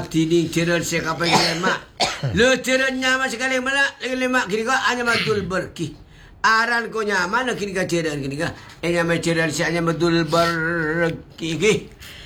tining ceran saya kapai mak. Le cerannya mas sekali mana lemak kini kau hanya madul berki. Aran ko nyaman kini ka ceran kini ka. Enya me ceran saya hanya madul berki.